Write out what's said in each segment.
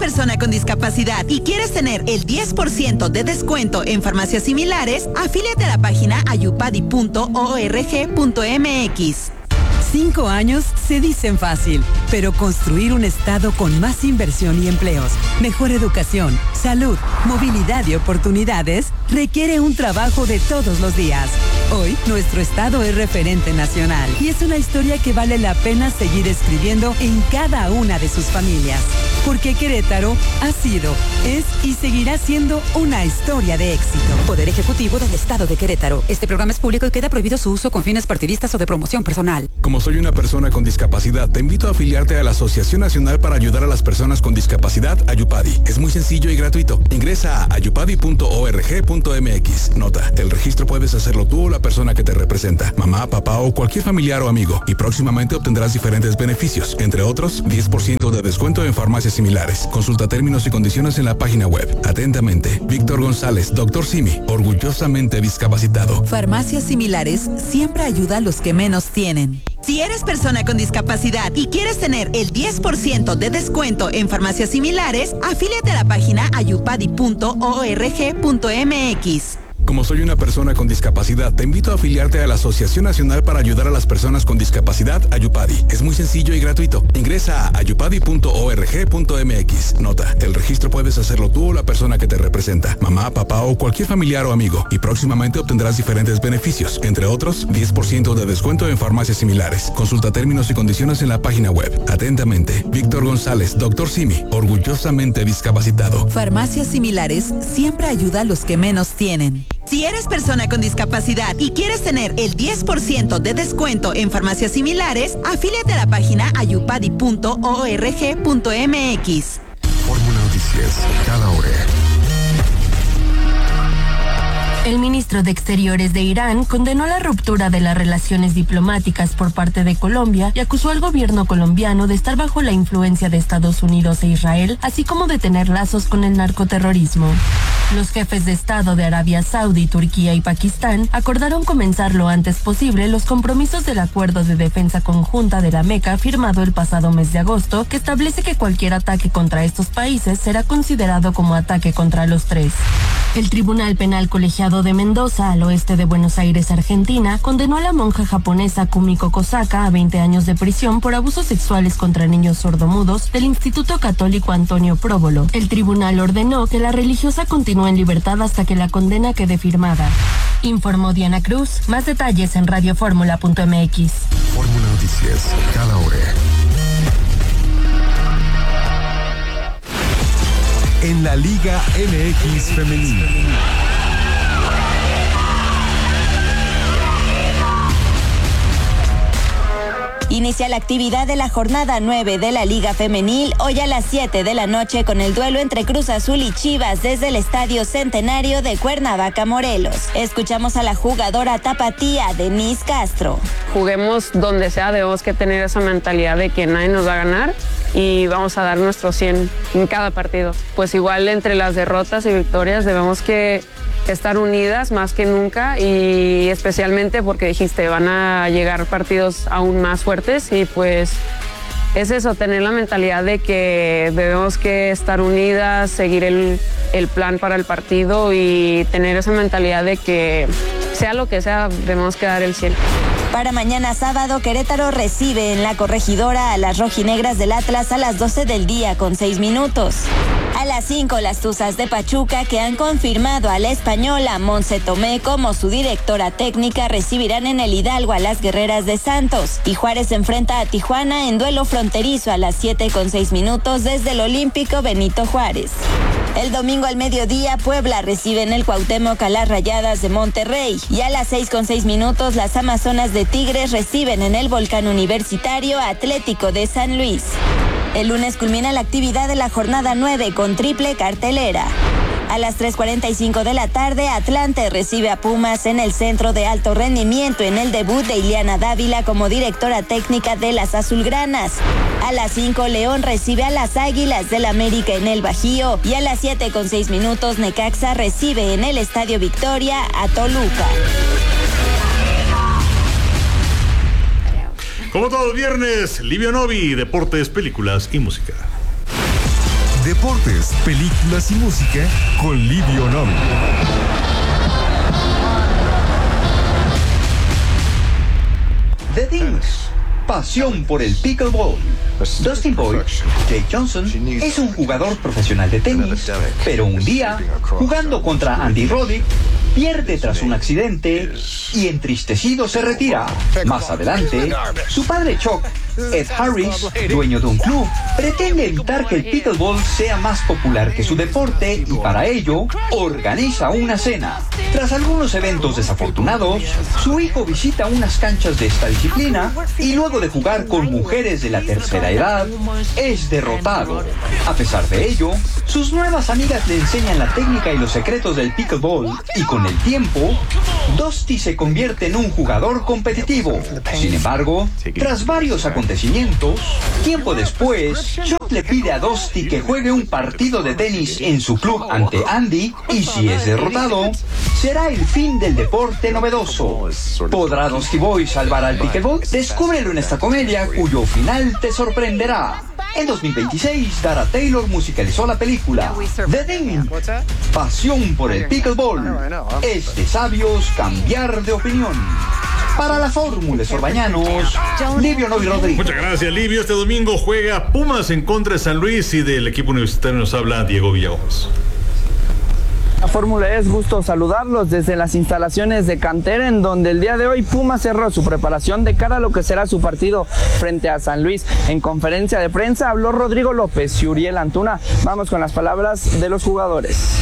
persona con discapacidad y quieres tener el 10% de descuento en farmacias similares, afíliate a la página ayupadi.org.mx. 5 años se dicen fácil, pero construir un estado con más inversión y empleos, mejor educación, salud, movilidad y oportunidades requiere un trabajo de todos los días. Hoy, nuestro estado es referente nacional y es una historia que vale la pena seguir escribiendo en cada una de sus familias. Porque Querétaro ha sido, es y seguirá siendo una historia de éxito. Poder Ejecutivo del Estado de Querétaro. Este programa es público y queda prohibido su uso con fines partidistas o de promoción personal. Como soy una persona con discapacidad, te invito a afiliarte a la Asociación Nacional para Ayudar a las Personas con Discapacidad, Ayupadi. Es muy sencillo y gratuito. Ingresa a ayupadi.org.mx. Nota, el registro puedes hacerlo tú o la persona que te representa, mamá, papá o cualquier familiar o amigo, y próximamente obtendrás diferentes beneficios, entre otros, 10% de descuento en farmacias similares. Consulta términos y condiciones en la página web. Atentamente, Víctor González, Dr. Simi, orgullosamente discapacitado. Farmacias similares siempre ayuda a los que menos tienen. Si eres persona con discapacidad y quieres tener el 10% de descuento en farmacias similares, afíliate a la página ayupadi.org.mx. Como soy una persona con discapacidad, te invito a afiliarte a la Asociación Nacional para Ayudar a las Personas con Discapacidad, Ayupadi. Es muy sencillo y gratuito. Ingresa a ayupadi.org.mx. Nota, el registro puedes hacerlo tú o la persona que te representa, mamá, papá o cualquier familiar o amigo, y próximamente obtendrás diferentes beneficios, entre otros, 10% de descuento en farmacias similares. Consulta términos y condiciones en la página web. Atentamente, Víctor González, Dr. Simi, orgullosamente discapacitado. Farmacias similares siempre ayuda a los que menos tienen. Si eres persona con discapacidad y quieres tener el 10% de descuento en farmacias similares, afíliate a la página ayupadi.org.mx. Fórmula Noticias, cada hora. El ministro de Exteriores de Irán condenó la ruptura de las relaciones diplomáticas por parte de Colombia y acusó al gobierno colombiano de estar bajo la influencia de Estados Unidos e Israel, así como de tener lazos con el narcoterrorismo. Los jefes de Estado de Arabia Saudí, Turquía y Pakistán acordaron comenzar lo antes posible los compromisos del Acuerdo de Defensa Conjunta de la Meca firmado el pasado mes de agosto, que establece que cualquier ataque contra estos países será considerado como ataque contra los tres. El Tribunal Penal Colegiado de Mendoza, al oeste de Buenos Aires, Argentina, condenó a la monja japonesa Kumiko Kosaka a 20 años de prisión por abusos sexuales contra niños sordomudos del Instituto Católico Antonio Próbolo. El tribunal ordenó que la religiosa continúe en libertad hasta que la condena quede firmada. Informó Diana Cruz. Más detalles en radioformula.mx. Fórmula Noticias, cada hora. En la Liga MX Femenil. Inicia la actividad de la jornada 9 de la Liga Femenil hoy a las 7 de la noche con el duelo entre Cruz Azul y Chivas desde el Estadio Centenario de Cuernavaca, Morelos. Escuchamos a la jugadora tapatía Denise Castro. Juguemos donde sea, debemos que tener esa mentalidad de que nadie nos va a ganar y vamos a dar nuestro 100 en cada partido. Pues igual entre las derrotas y victorias debemos que estar unidas más que nunca y especialmente porque dijiste van a llegar partidos aún más fuertes y pues es eso, tener la mentalidad de que debemos que estar unidas, seguir el plan para el partido y tener esa mentalidad de que sea lo que sea, debemos que dar el 100. Para mañana sábado, Querétaro recibe en la Corregidora a las rojinegras del Atlas a las 12 del día con 6 minutos. A las 5, las Tuzas de Pachuca, que han confirmado a la española Monse Tomé como su directora técnica, recibirán en el Hidalgo a las Guerreras de Santos. Y Juárez enfrenta a Tijuana en duelo fronterizo a las 7 con 6 minutos desde el Olímpico Benito Juárez. El domingo al mediodía, Puebla recibe en el Cuauhtémoc a las Rayadas de Monterrey. Y a las 6 con 6 minutos, las Amazonas de Tigres reciben en el Volcán Universitario Atlético de San Luis. El lunes culmina la actividad de la jornada 9 con triple cartelera. A las 3:45 de la tarde, Atlante recibe a Pumas en el Centro de Alto Rendimiento en el debut de Ileana Dávila como directora técnica de las Azulgranas. A las 5, León recibe a las Águilas del América en el Bajío. Y a las 7 con 6 minutos, Necaxa recibe en el Estadio Victoria a Toluca. Como todos los viernes, Livio Novi, deportes, películas y música. deportes, películas y música con Livio Novi. The Dings, pasión por el pickleball. Dustin Boyd, Jake Johnson, es un jugador profesional de tenis, pero un día, jugando contra Andy Roddick, pierde tras un accidente y entristecido se retira. Más adelante, su padre Chuck, Ed Harris, dueño de un club, pretende evitar que el pickleball sea más popular que su deporte y para ello organiza una cena. Tras algunos eventos desafortunados, su hijo visita unas canchas de esta disciplina y luego de jugar con mujeres de la tercera edad, es derrotado. A pesar de ello, sus nuevas amigas le enseñan la técnica y los secretos del pickleball y con el tiempo, Dusty se convierte en un jugador competitivo. Sin embargo, tras varios acontecimientos, tiempo después, Chuck le pide a Dusty que juegue un partido de tenis en su club ante Andy y si es derrotado, será el fin del deporte novedoso. ¿Podrá Dusty Boy salvar al pickleball? Descúbrelo en esta comedia cuyo final te sorprenderá. En 2026, Tara Taylor musicalizó la película The Thing, pasión por el pickleball. Es de sabios cambiar de opinión. Para la Fórmula Sorbañanos, Livio Novi Rodríguez. Muchas gracias, Livio. Este domingo juega Pumas en contra de San Luis y del equipo universitario nos habla Diego Villagómez. La Fórmula es gusto saludarlos desde las instalaciones de Cantera, en donde el día de hoy Pumas cerró su preparación de cara a lo que será su partido frente a San Luis. En conferencia de prensa habló Rodrigo López y Uriel Antuna. Vamos con las palabras de los jugadores.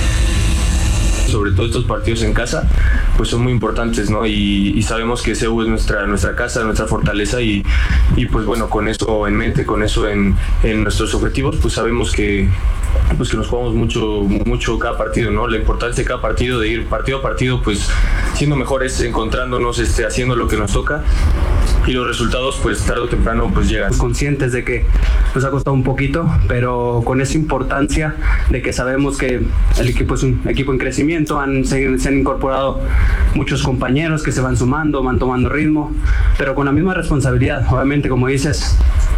Sobre todo estos partidos en casa, pues son muy importantes, ¿no? Y sabemos que CEU es nuestra casa, nuestra fortaleza y pues bueno, con eso en mente, con eso en nuestros objetivos, pues sabemos que nos jugamos mucho cada partido, ¿no? La importancia de cada partido, de ir partido a partido, pues siendo mejores, encontrándonos, haciendo lo que nos toca y los resultados, pues tarde o temprano, pues llegan. Conscientes de que nos ha costado un poquito, pero con esa importancia de que sabemos que el equipo es un equipo en crecimiento, se han incorporado muchos compañeros que se van sumando, van tomando ritmo, pero con la misma responsabilidad. Obviamente, como dices,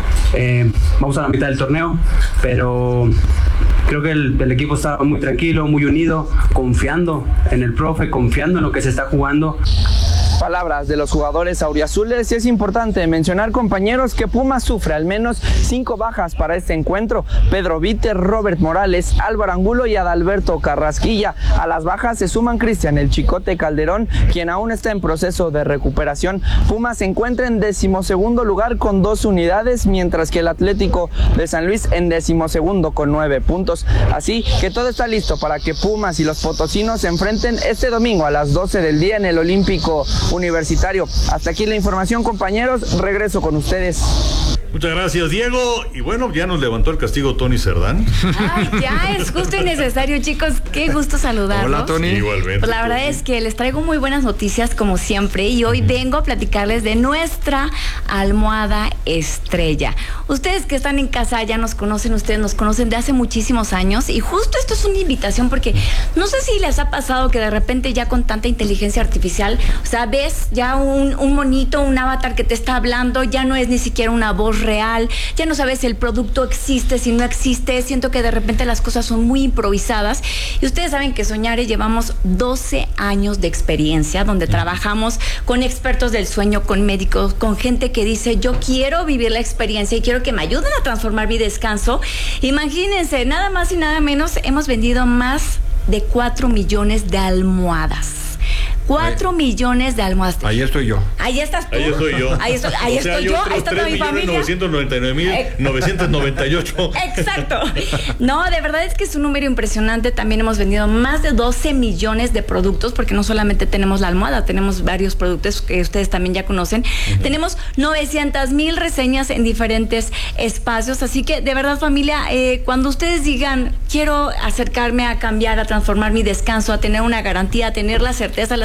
vamos a la mitad del torneo, pero creo que el equipo está muy tranquilo, muy unido, confiando en el profe, confiando en lo que se está jugando. Palabras de los jugadores auriazules, y es importante mencionar, compañeros, que Pumas sufre al menos 5 bajas para este encuentro: Pedro Víter, Robert Morales, Álvaro Angulo y Adalberto Carrasquilla. A las bajas se suman Cristian El Chicote Calderón, quien aún está en proceso de recuperación. Pumas se encuentra en 12º lugar con 2 unidades, mientras que el Atlético de San Luis en 12º con 9 puntos. Así que todo está listo para que Pumas y los potosinos se enfrenten este domingo a las 12 del día en el Olímpico Universitario. Hasta aquí la información, compañeros. Regreso con ustedes. Muchas gracias, Diego. Y bueno, ya nos levantó el castigo Tony Cerdán. Ay, ya es justo y necesario, chicos. Qué gusto saludarlos. Hola, Tony. Igualmente. Pues la verdad es que les traigo muy buenas noticias como siempre y hoy vengo a platicarles de nuestra almohada estrella. Ustedes que están en casa ya nos conocen, ustedes nos conocen de hace muchísimos años y justo esto es una invitación porque no sé si les ha pasado que de repente ya con tanta inteligencia artificial, o sea, ves ya un monito, un avatar que te está hablando, ya no es ni siquiera una voz real, ya no sabes si el producto existe, si no existe. Siento que de repente las cosas son muy improvisadas y ustedes saben que Soñare llevamos 12 años de experiencia donde trabajamos con expertos del sueño, con médicos, con gente que dice yo quiero vivir la experiencia y quiero que me ayuden a transformar mi descanso. Imagínense, nada más y nada menos, hemos vendido más de 4 millones de almohadas. 4 millones de almohadas. Ahí estoy yo. Ahí estás tú. Ahí estoy yo. Ahí estoy yo. Ahí está toda mi familia. 3.999.998. Exacto. No, de verdad es que es un número impresionante. También hemos vendido más de 12 millones de productos, porque no solamente tenemos la almohada, tenemos varios productos que ustedes también ya conocen. Tenemos 900,000 reseñas en diferentes espacios. Así que, de verdad, familia, cuando ustedes digan, quiero acercarme a cambiar, a transformar mi descanso, a tener una garantía, a tener la certeza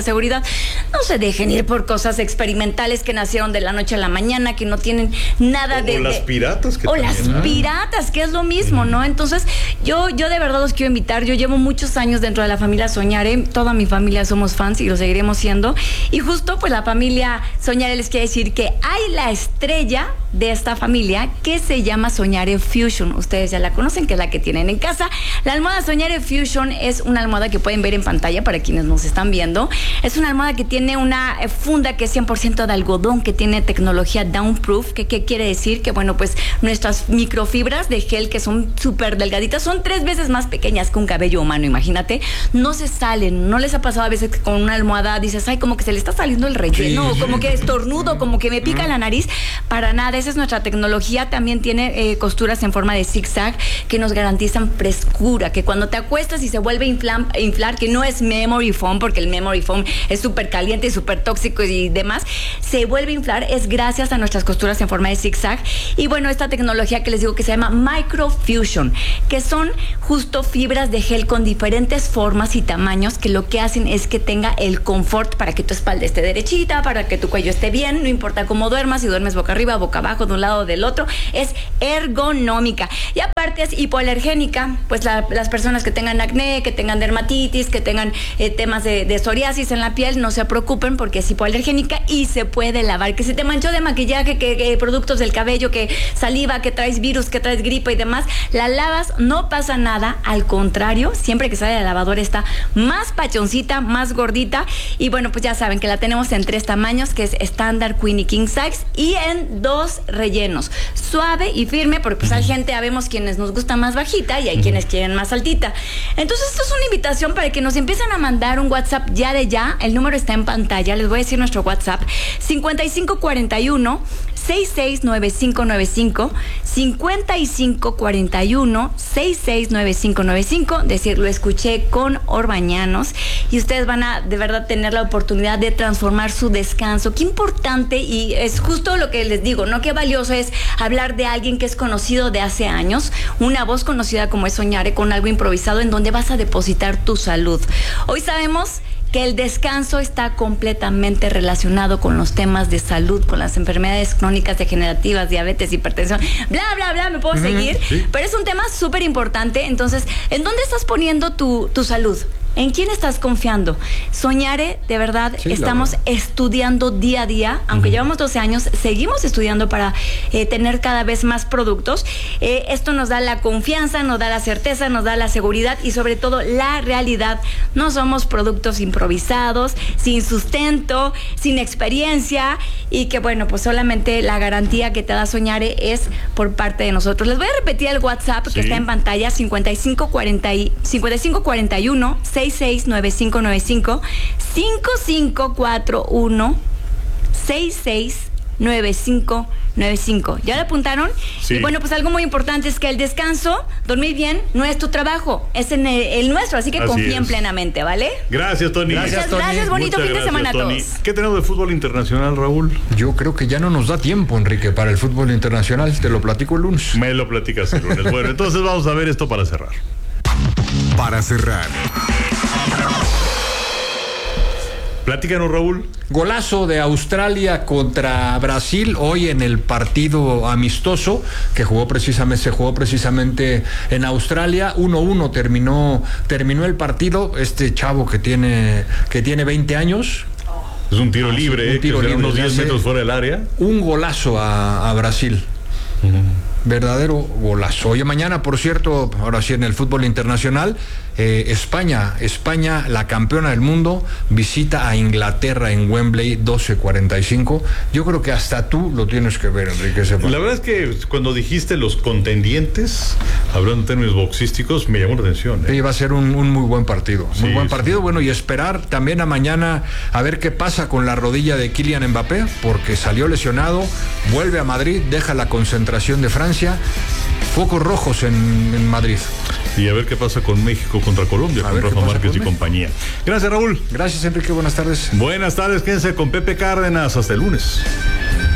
seguridad. No se dejen ir por cosas experimentales que nacieron de la noche a la mañana, que no tienen nada de... O las piratas. O las piratas, que es lo mismo, ¿no? Entonces, yo de verdad los quiero invitar. Yo llevo muchos años dentro de la familia Soñare. Toda mi familia somos fans y lo seguiremos siendo. Y justo, pues, la familia Soñare les quiere decir que hay la estrella de esta familia que se llama Soñare Fusion. Ustedes ya la conocen, que es la que tienen en casa. La almohada Soñare Fusion es una almohada que pueden ver en pantalla para quienes nos están viendo. Es una almohada que tiene una funda que es 100% de algodón, que tiene tecnología downproof. ¿Qué quiere decir? Que bueno, pues nuestras microfibras de gel, que son súper delgaditas, son 3 veces más pequeñas que un cabello humano, imagínate. No se salen. ¿No les ha pasado a veces que con una almohada dices, ay, como que se le está saliendo el relleno, sí, como que estornudo, como que me pica la nariz? Para nada, esa es nuestra tecnología. También tiene costuras en forma de zigzag que nos garantizan frescura, que cuando te acuestas y se vuelve a inflar, que no es memory foam, porque el memory foam es súper caliente y súper tóxico y demás, se vuelve a inflar, es gracias a nuestras costuras en forma de zigzag. Y bueno, esta tecnología que les digo que se llama Microfusion, que son justo fibras de gel con diferentes formas y tamaños, que lo que hacen es que tenga el confort para que tu espalda esté derechita, para que tu cuello esté bien, no importa cómo duermas, si duermes boca arriba, boca abajo, de un lado o del otro, es ergonómica. Y aparte es hipoalergénica, pues las personas que tengan acné, que tengan dermatitis, que tengan temas de psoriasis en la piel, no se preocupen porque es hipoalergénica y se puede lavar. Que si te manchó de maquillaje, que productos del cabello, que saliva, que traes virus, que traes gripa y demás, la lavas, no pasa nada. Al contrario, siempre que sale de la lavadora está más pachoncita, más gordita. Y bueno, pues ya saben que la tenemos en 3 tamaños, que es estándar, queen y king size, y en 2 rellenos, suave y firme, porque pues hay gente, habemos quienes nos gusta más bajita y hay quienes quieren más altita. Entonces esto es una invitación para que nos empiecen a mandar un WhatsApp ya de ya. El número está en pantalla, les voy a decir nuestro WhatsApp: 5541 669595, 5541 669595, decir, lo escuché con Orbañanos, y ustedes van a de verdad tener la oportunidad de transformar su descanso. Qué importante, y es justo lo que les digo, ¿no? Qué valioso es hablar de alguien que es conocido de hace años, una voz conocida como es Soñare, con algo improvisado en donde vas a depositar tu salud. Hoy sabemos que el descanso está completamente relacionado con los temas de salud, con las enfermedades crónicas degenerativas, diabetes, hipertensión, bla, bla, bla, me puedo seguir, sí. Pero es un tema súper importante. Entonces, ¿en dónde estás poniendo tu salud? ¿En quién estás confiando? Soñare, de verdad, sí, estamos estudiando día a día, aunque llevamos 12 años, seguimos estudiando para tener cada vez más productos. Esto nos da la confianza, nos da la certeza, nos da la seguridad y sobre todo la realidad. No somos productos improvisados, sin sustento, sin experiencia, y que bueno, pues solamente la garantía que te da Soñare es por parte de nosotros. Les voy a repetir el WhatsApp, sí, que está en pantalla: 5541 669595, 5541 669595. ¿Ya lo apuntaron? Sí. Y bueno, pues algo muy importante es que el descanso, dormir bien, no es tu trabajo, es en el nuestro, así que confíen plenamente, ¿vale? Gracias, Tony. Gracias, bonito fin de semana a todos. ¿Qué tenemos de fútbol internacional, Raúl? Yo creo que ya no nos da tiempo, Enrique, para el fútbol internacional. Te lo platico el lunes. Me lo platicas el lunes. Bueno, entonces vamos a ver esto para cerrar. Para cerrar, platícanos, Raúl. Golazo de Australia contra Brasil hoy en el partido amistoso que se jugó precisamente en Australia. 1-1 terminó el partido. Este chavo que tiene 20 años. Es un tiro libre, un tiro libre, unos 10 metros fuera del área. Un golazo a Brasil. Verdadero golazo. Oye, mañana, por cierto, ahora sí en el fútbol internacional, España, la campeona del mundo, visita a Inglaterra en Wembley, 12:45. Yo creo que hasta tú lo tienes que ver, Enrique. La verdad es que cuando dijiste los contendientes, hablando en términos boxísticos, me llamó la atención. Sí, va a ser un muy buen partido. Muy buen partido. Bueno, y esperar también a mañana a ver qué pasa con la rodilla de Kylian Mbappé, porque salió lesionado, vuelve a Madrid, deja la concentración de Francia. Focos rojos en Madrid. Y a ver qué pasa con México contra Colombia, con Rafa Márquez y compañía. Gracias, Raúl. Gracias, Enrique. Buenas tardes. Buenas tardes. Quédense con Pepe Cárdenas. Hasta el lunes.